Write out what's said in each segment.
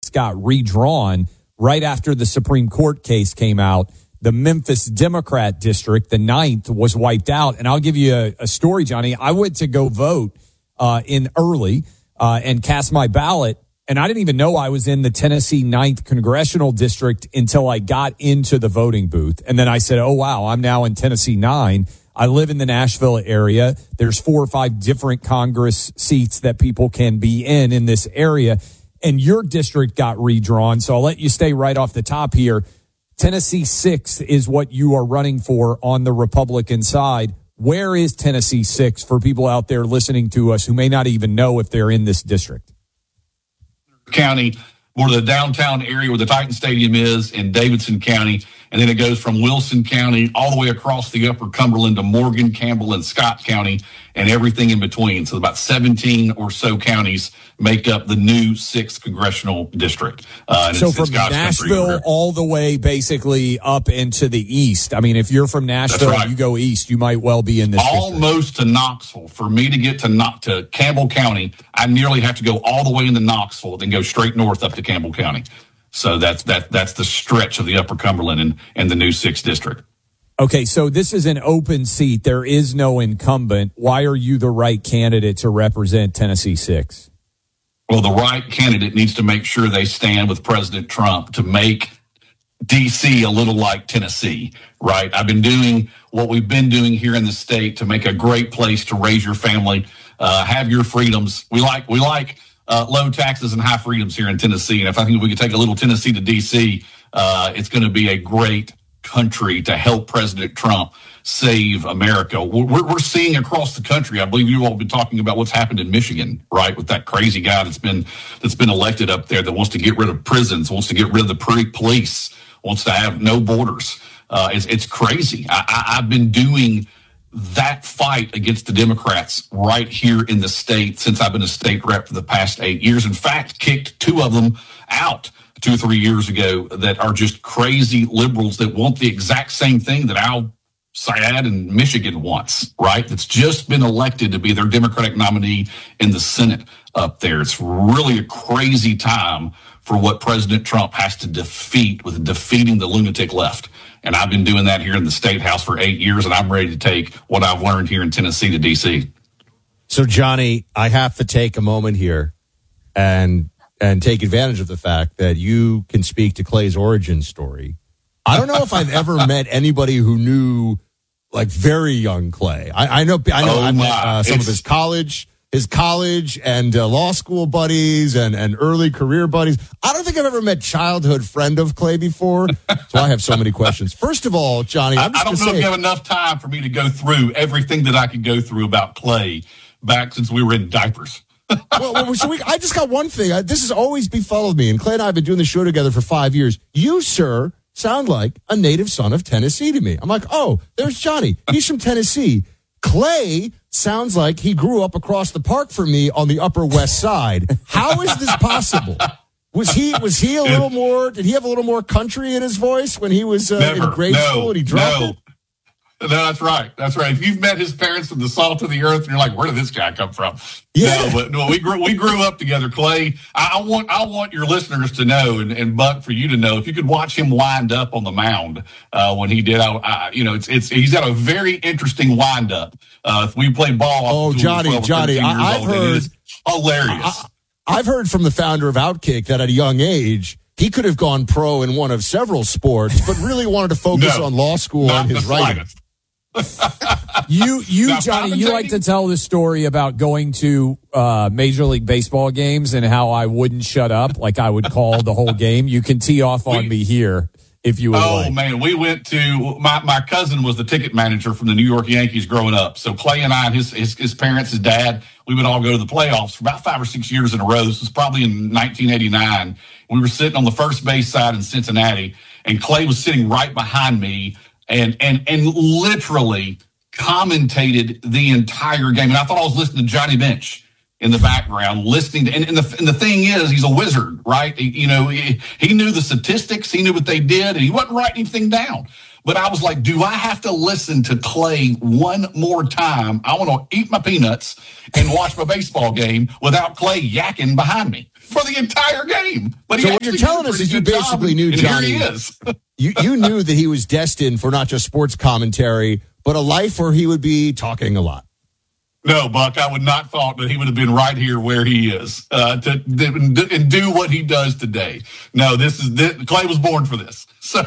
got redrawn right after the Supreme Court case came out. The Memphis Democrat district, the 9th, was wiped out. And I'll give you a story, Johnny. I went to go vote in early and cast my ballot. And I didn't even know I was in the Tennessee 9th Congressional District until I got into the voting booth. And then I said, oh, wow, I'm now in Tennessee 9. I live in the Nashville area. There's 4 or 5 different Congress seats that people can be in this area. And your district got redrawn. So I'll let you stay right off the top here. Tennessee 6 is what you are running for on the Republican side. Where is Tennessee 6 for people out there listening to us who may not even know if they're in this district? County, more to the downtown area where the Titan Stadium is in Davidson County. And then it goes from Wilson County all the way across the upper Cumberland to Morgan, Campbell, and Scott County and everything in between. So about 17 or so counties make up the new 6th congressional district. So from Nashville all the way basically up into the east. I mean, if you're from Nashville and you go east, you might well be in this almost district. To Knoxville. For me to get to Campbell County, I nearly have to go all the way into Knoxville, then go straight north up to Campbell County. So that's the stretch of the upper Cumberland and the new 6th district. Okay, so this is an open seat. There is no incumbent. Why are you the right candidate to represent Tennessee 6? Well, the right candidate needs to make sure they stand with President Trump to make D.C. a little like Tennessee, right? I've been doing what we've been doing here in the state to make a great place to raise your family, have your freedoms. We like low taxes and high freedoms here in Tennessee. And if I think we could take a little Tennessee to D.C., it's going to be a great country to help President Trump save America. We're seeing across the country. I believe you've all been talking about what's happened in Michigan, right? With that crazy guy that's been elected up there that wants to get rid of prisons, wants to get rid of the police, wants to have no borders. It's crazy. I've been doing that fight against the Democrats right here in the state since I've been a state rep for the past 8 years. In fact, kicked 2 of them out 2 or 3 years ago that are just crazy liberals that want the exact same thing that Al Syed in Michigan wants, right? That's just been elected to be their Democratic nominee in the Senate up there. It's really a crazy time for what President Trump has to defeat with defeating the lunatic left. And I've been doing that here in the State House for 8 years, and I'm ready to take what I've learned here in Tennessee to D.C. So, Johnny, I have to take a moment here and take advantage of the fact that you can speak to Clay's origin story. I don't know if I've ever met anybody who knew, like, very young Clay. I know I met some of his college and law school buddies and early career buddies. I don't think I've ever met childhood friend of Clay before. So I have so many questions. First of all, Johnny, I don't know if you have enough time for me to go through everything that I could go through about Clay back since we were in diapers. I just got one thing. This has always befuddled me, and Clay and I have been doing the show together for 5 years. You, sir, sound like a native son of Tennessee to me. I'm like, oh, there's Johnny. He's from Tennessee. Clay sounds like he grew up across the park from me on the Upper West Side. How is this possible? Was he a little more? Did he have a little more country in his voice when he was in grade school and he dropped it? No, that's right. That's right. If you've met his parents from the salt of the earth, and you're like, where did this guy come from? Yeah. We grew up together, Clay. I want your listeners to know, and Buck, for you to know, if you could watch him wind up on the mound when he did, he's got a very interesting wind up. If we play ball, oh, Johnny, I've heard it's hilarious. I've heard from the founder of Outkick that at a young age, he could have gone pro in one of several sports, but really wanted to focus on law school and his writing. Johnny, you like to tell the story about going to Major League Baseball games and how I wouldn't shut up, like I would call the whole game. You can tee off on me here if you would like. Oh, man, we went to my cousin was the ticket manager from the New York Yankees growing up. So Clay and I and his parents, his dad, we would all go to the playoffs for about 5 or 6 years in a row. This was probably in 1989. We were sitting on the first base side in Cincinnati, and Clay was sitting right behind me and literally commentated the entire game. And I thought I was listening to Johnny Bench in the background, listening to, and the thing is, he's a wizard, right? He knew the statistics, he knew what they did, and he wasn't writing anything down. But I was like, do I have to listen to Clay one more time? I want to eat my peanuts and watch my baseball game without Clay yakking behind me. for the entire game. But so what you're telling us is you basically knew Johnny. Here he is. you knew that he was destined for not just sports commentary, but a life where he would be talking a lot. No, Buck, I would not thought that he would have been right here where he is and do what he does today. No, Clay was born for this. So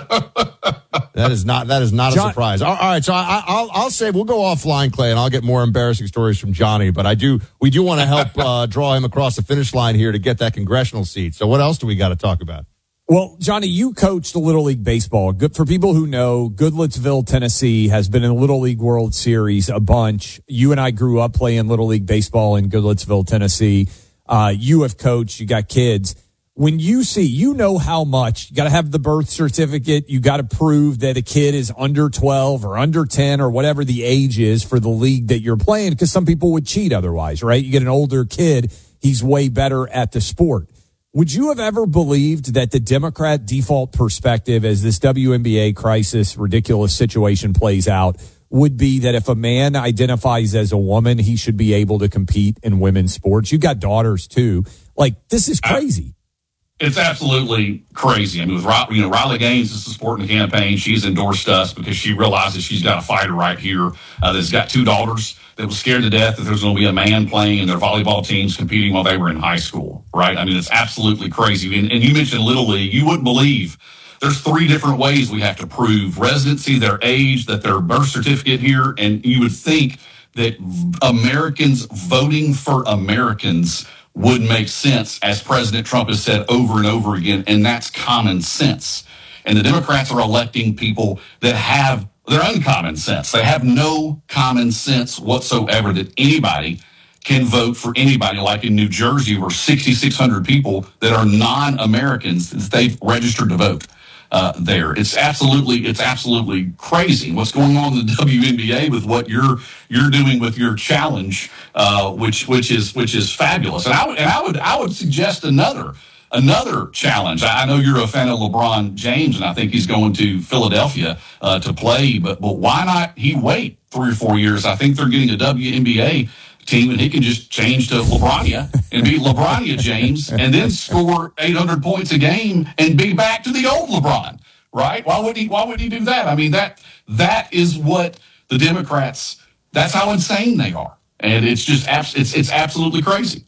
that is not a surprise. All right, so I'll say we'll go offline, Clay, and I'll get more embarrassing stories from Johnny. But we do want to help draw him across the finish line here to get that congressional seat. So what else do we got to talk about? Well, Johnny, you coached Little League Baseball. Good for people who know, Goodlettsville, Tennessee has been in the Little League World Series a bunch. You and I grew up playing Little League Baseball in Goodlettsville, Tennessee. You have coached, you got kids. When you see, you know how much, you got to have the birth certificate. You got to prove that a kid is under 12 or under 10 or whatever the age is for the league that you're playing, because some people would cheat otherwise, right? You get an older kid, he's way better at the sport. Would you have ever believed that the Democrat default perspective as this WNBA crisis, ridiculous situation plays out would be that if a man identifies as a woman, he should be able to compete in women's sports? You've got daughters too. Like, this is crazy. It's absolutely crazy. I mean, with Riley Gaines is supporting the campaign. She's endorsed us because she realizes she's got a fighter right here that's got two daughters that was scared to death that there's going to be a man playing in their volleyball teams competing while they were in high school, right? I mean, it's absolutely crazy. And you mentioned Little League. You wouldn't believe there's 3 different ways we have to prove residency, their age, that their birth certificate here. And you would think that Americans voting for Americans would make sense, as President Trump has said over and over again, and that's common sense. And the Democrats are electing people that have their uncommon sense. They have no common sense whatsoever that anybody can vote for anybody, like in New Jersey, where 6,600 people that are non-Americans, they've registered to vote there. It's absolutely crazy what's going on in the WNBA with what you're doing with your challenge, which is fabulous. And I would suggest another challenge. I know you're a fan of LeBron James, and I think he's going to Philadelphia to play. But why not he wait 3 or 4 years? I think they're getting a WNBA team, and he can just change to LeBronia and be LeBronia James, and then score 800 points a game and be back to the old LeBron. Right? Why would he do that? I mean, that is what the Democrats. That's how insane they are, and it's just it's absolutely crazy.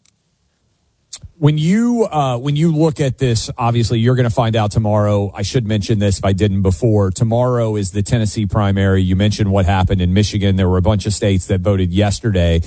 When you look at this, obviously you're going to find out tomorrow. I should mention this if I didn't before. Tomorrow is the Tennessee primary. You mentioned what happened in Michigan. There were a bunch of states that voted yesterday.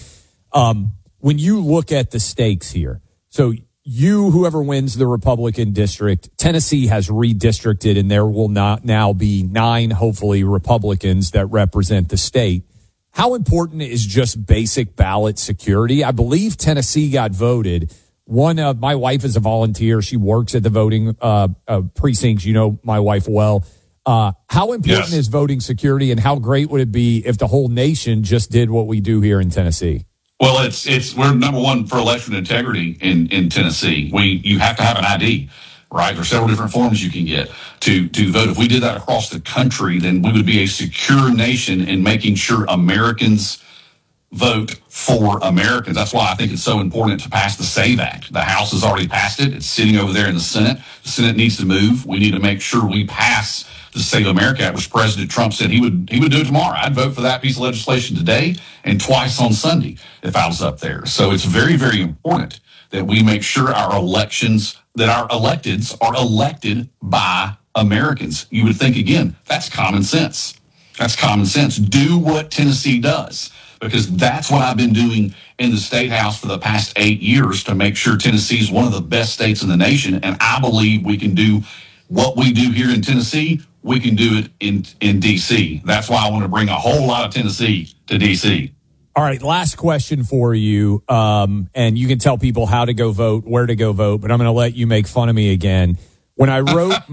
When you look at the stakes here, so whoever wins the Republican district, Tennessee has redistricted, and there will not now be 9, hopefully, Republicans that represent the state. How important is just basic ballot security? I believe Tennessee got voted. My wife is a volunteer. She works at the voting precincts. You know my wife well. How important is voting security, and how great would it be if the whole nation just did what we do here in Tennessee? Well, we're number one for election integrity in Tennessee. You have to have an ID, right? There's several different forms you can get to vote. If we did that across the country, then we would be a secure nation in making sure Americans vote for Americans. That's why I think it's so important to pass the SAVE Act. The House has already passed it. It's sitting over there in the Senate. The Senate needs to move. We need to make sure we pass the Save America Act, which President Trump said he would do it tomorrow. I'd vote for that piece of legislation today and twice on Sunday if I was up there. So it's very, very important that we make sure our elections, that our electeds are elected by Americans. You would think, again, that's common sense. That's common sense. Do what Tennessee does, because that's what I've been doing in the State House for the past 8 years to make sure Tennessee is one of the best states in the nation. And I believe we can do what we do here in Tennessee, we can do it in D.C. That's why I want to bring a whole lot of Tennessee to D.C. All right, last question for you, and you can tell people how to go vote, where to go vote, but I'm going to let you make fun of me again. When I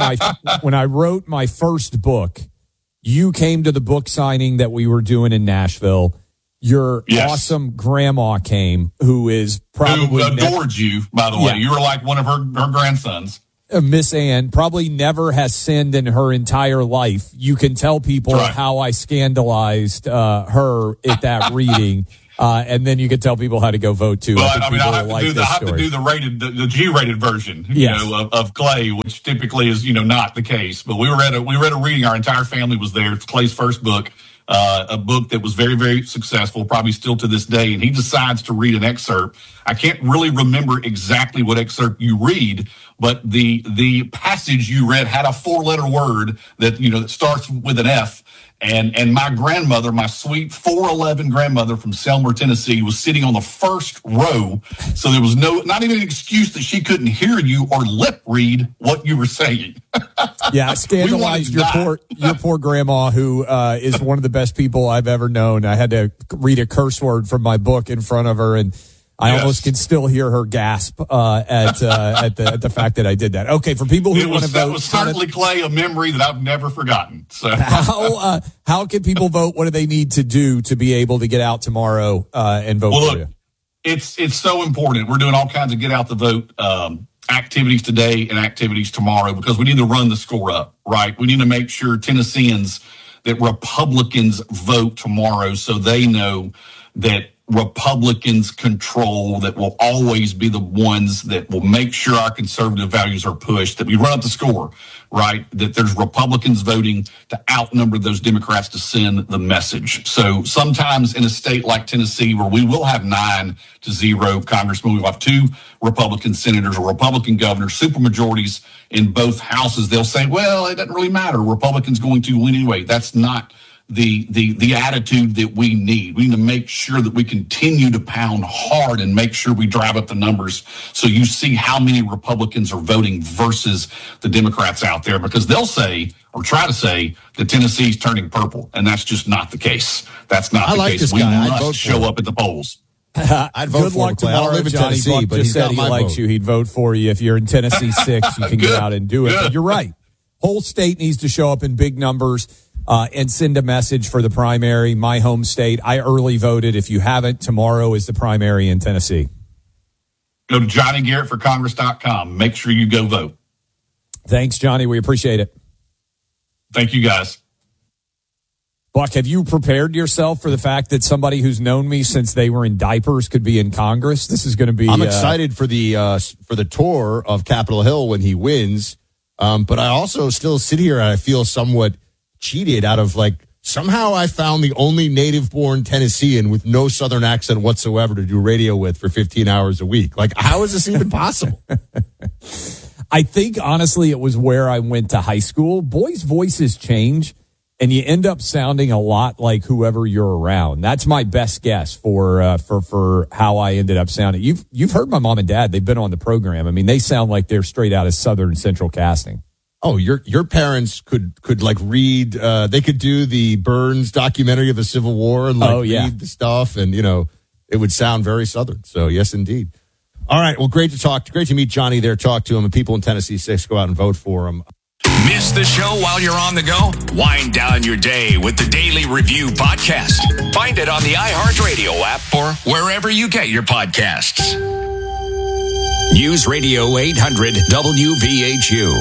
wrote my first book, you came to the book signing that we were doing in Nashville. Your awesome grandma came, who adored you, by the way. Yeah. You were like one of her grandsons. Miss Ann probably never has sinned in her entire life. You can tell people how I scandalized her at that reading. And then you can tell people how to go vote too. Well, I mean, I'll have to do the G-rated version, of Clay, which typically is, not the case. But we were at a reading. Our entire family was there. It's Clay's first book, a book that was very, very successful, probably still to this day. And he decides to read an excerpt. I can't really remember exactly what excerpt you read, but the passage you read had a 4-letter word that, that starts with an F. And my grandmother, my sweet 4'11" grandmother from Selmer, Tennessee, was sitting on the first row. So there was not even an excuse that she couldn't hear you or lip read what you were saying. Yeah, scandalized your poor grandma, who is one of the best people I've ever known. I had to read a curse word from my book in front of her, and I almost can still hear her gasp at the fact that I did that. Okay, for people who want to vote, that was certainly, Clay, a memory that I've never forgotten. So how can people vote? What do they need to do to be able to get out tomorrow and vote for you? It's so important. We're doing all kinds of get out the vote activities today and activities tomorrow because we need to run the score up, right? We need to make sure Tennesseans that Republicans vote tomorrow so they know that Republicans control, that will always be the ones that will make sure our conservative values are pushed, that we run up the score, right? That there's Republicans voting to outnumber those Democrats to send the message. So sometimes in a state like Tennessee, where we will have 9-0 congressmen, we'll have 2 Republican senators or Republican governors, supermajorities in both houses, they'll say, well, it doesn't really matter. Republicans going to win anyway. That's not the attitude that we need. We need to make sure that we continue to pound hard and make sure we drive up the numbers so you see how many Republicans are voting versus the Democrats out there, because they'll say or try to say that Tennessee's turning purple, and that's just not the case. That's not the case. We must show up at the polls. I'd vote Good for luck him, Clay. tomorrow, I don't live in Johnny. Tennessee, Buck but just he's said got he my likes vote. you. He'd vote for you if you're in Tennessee 6. You can get out and do it. But you're right. Whole state needs to show up in big numbers and send a message for the primary. My home state, I early voted. If you haven't, tomorrow is the primary in Tennessee. Go to JohnnyGarrettForCongress.com. Make sure you go vote. Thanks, Johnny. We appreciate it. Thank you, guys. Buck, have you prepared yourself for the fact that somebody who's known me since they were in diapers could be in Congress? This is going to be... I'm excited for the tour of Capitol Hill when he wins, but I also still sit here and I feel somewhat cheated out of somehow I found the only native-born Tennessean with no Southern accent whatsoever to do radio with for 15 hours a week. How is this even possible? I think, honestly, it was where I went to high school. Boys' voices change, and you end up sounding a lot like whoever you're around. That's my best guess for how I ended up sounding. You've heard my mom and dad. They've been on the program. I mean, they sound like they're straight out of Southern Central Casting. Oh, your parents could read. They could do the Burns documentary of the Civil War and read the stuff, and it would sound very Southern. So yes, indeed. All right. Well, great to meet Johnny there. Talk to him, and people in Tennessee 6 go out and vote for him. Miss the show while you're on the go? Wind down your day with the Daily Review podcast. Find it on the iHeartRadio app or wherever you get your podcasts. News Radio 800 WVHU.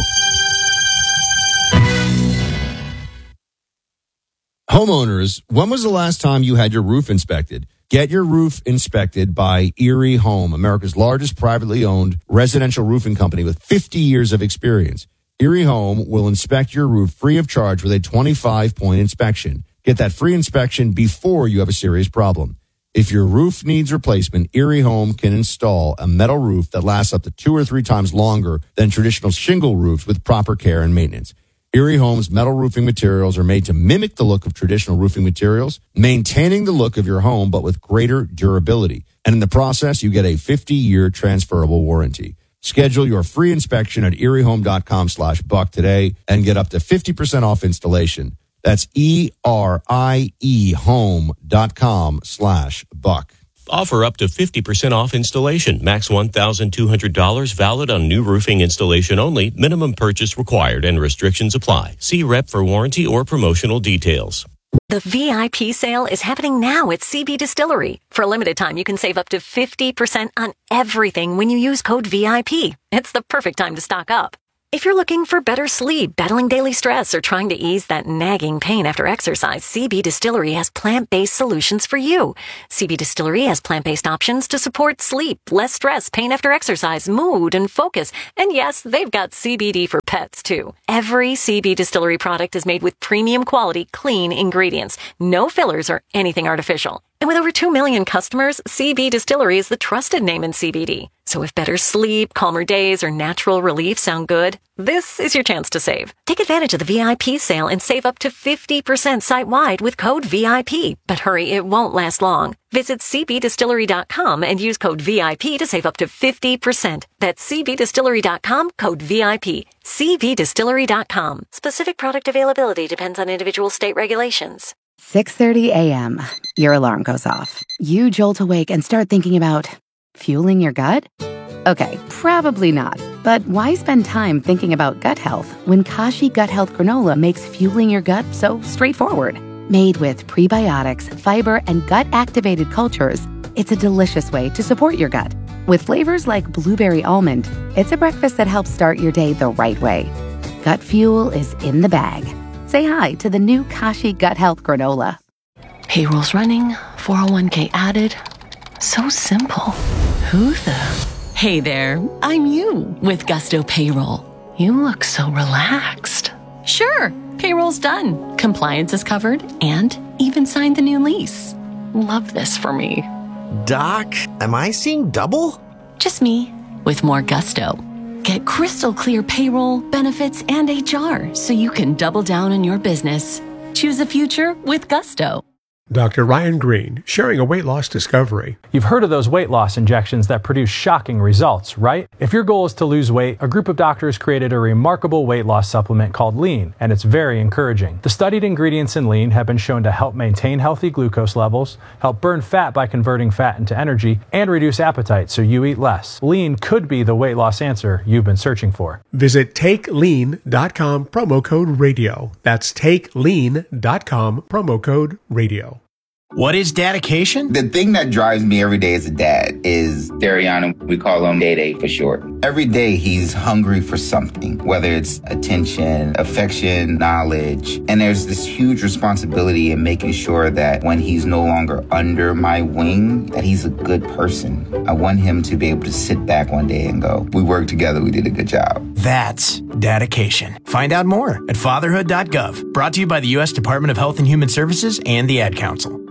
Homeowners, when was the last time you had your roof inspected? Get your roof inspected by Erie Home, America's largest privately owned residential roofing company with 50 years of experience. Erie Home will inspect your roof free of charge with a 25-point inspection. Get that free inspection before you have a serious problem. If your roof needs replacement, Erie Home can install a metal roof that lasts up to 2 or 3 times longer than traditional shingle roofs with proper care and maintenance. Erie Home's metal roofing materials are made to mimic the look of traditional roofing materials, maintaining the look of your home but with greater durability. And in the process, you get a 50-year transferable warranty. Schedule your free inspection at eriehome.com/buck today and get up to 50% off installation. That's eriehome.com/buck. Offer up to 50% off installation. Max $1,200. Valid on new roofing installation only. Minimum purchase required and restrictions apply. See rep for warranty or promotional details. The VIP sale is happening now at CB Distillery. For a limited time, you can save up to 50% on everything when you use code VIP. It's the perfect time to stock up. If you're looking for better sleep, battling daily stress, or trying to ease that nagging pain after exercise, CB Distillery has plant-based solutions for you. CB Distillery has plant-based options to support sleep, less stress, pain after exercise, mood, and focus. And yes, they've got CBD for pets, too. Every CB Distillery product is made with premium quality, clean ingredients. No fillers or anything artificial. And with over 2 million customers, CB Distillery is the trusted name in CBD. So if better sleep, calmer days, or natural relief sound good, this is your chance to save. Take advantage of the VIP sale and save up to 50% site-wide with code VIP. But hurry, it won't last long. Visit cbdistillery.com and use code VIP to save up to 50%. That's cbdistillery.com, code VIP. cbdistillery.com. Specific product availability depends on individual state regulations. 6:30 a.m. Your alarm goes off. You jolt awake and start thinking about fueling your gut? Okay, probably not. But why spend time thinking about gut health when Kashi Gut Health Granola makes fueling your gut so straightforward? Made with prebiotics, fiber, and gut-activated cultures, it's a delicious way to support your gut. With flavors like blueberry almond, it's a breakfast that helps start your day the right way. Gut fuel is in the bag. Say hi to the new Kashi Gut Health Granola. Payroll's running, 401k added. So simple. Who the? Hey there, I'm you with Gusto Payroll. You look so relaxed. Sure, payroll's done. Compliance is covered and even signed the new lease. Love this for me. Doc, am I seeing double? Just me with more Gusto. Get crystal clear payroll, benefits, and HR so you can double down on your business. Choose a future with Gusto. Dr. Ryan Green, sharing a weight loss discovery. You've heard of those weight loss injections that produce shocking results, right? If your goal is to lose weight, a group of doctors created a remarkable weight loss supplement called Lean, and it's very encouraging. The studied ingredients in Lean have been shown to help maintain healthy glucose levels, help burn fat by converting fat into energy, and reduce appetite so you eat less. Lean could be the weight loss answer you've been searching for. Visit TakeLean.com, promo code radio. That's TakeLean.com, promo code radio. What is dedication? The thing that drives me every day as a dad is Dariana. We call him Day Day for short. Every day he's hungry for something, whether it's attention, affection, knowledge. And there's this huge responsibility in making sure that when he's no longer under my wing, that he's a good person. I want him to be able to sit back one day and go, we worked together, we did a good job. That's dedication. Find out more at fatherhood.gov. Brought to you by the U.S. Department of Health and Human Services and the Ad Council.